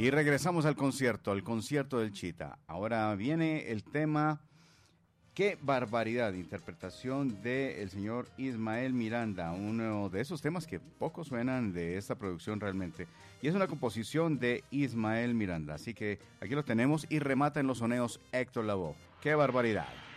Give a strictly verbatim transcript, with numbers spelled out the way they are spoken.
Y regresamos al concierto, al concierto del Chita. Ahora viene el tema, qué barbaridad, interpretación del señor Ismael Miranda, uno de esos temas que poco suenan de esta producción realmente. Y es una composición de Ismael Miranda, así que aquí lo tenemos y remata en los soneos Héctor Lavoe. ¡Qué barbaridad!